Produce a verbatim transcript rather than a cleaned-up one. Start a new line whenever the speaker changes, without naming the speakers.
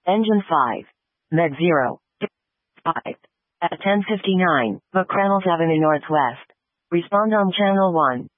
Engine five. Med zero. five. At ten fifty-nine, McReynolds Avenue Northwest. Respond on channel one.